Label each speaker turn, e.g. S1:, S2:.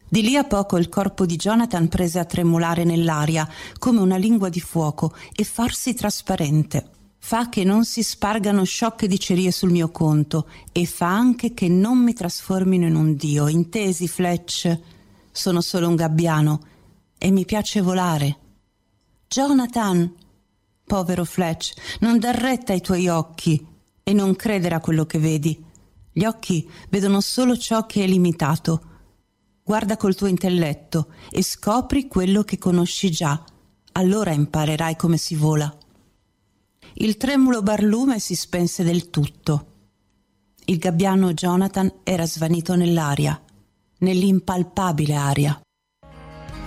S1: Di lì a poco il corpo di Jonathan prese a tremolare nell'aria come una lingua di fuoco e farsi trasparente. Fa che non si spargano sciocche dicerie sul mio conto e fa anche che non mi trasformino in un dio. Intesi, Fletch? Sono solo un gabbiano e mi piace volare. Jonathan! Povero Fletch, non dar retta ai tuoi occhi e non credere a quello che vedi. Gli occhi vedono solo ciò che è limitato. Guarda col tuo intelletto e scopri quello che conosci già. Allora imparerai come si vola. Il tremulo barlume si spense del tutto. Il gabbiano Jonathan era svanito nell'aria, nell'impalpabile aria.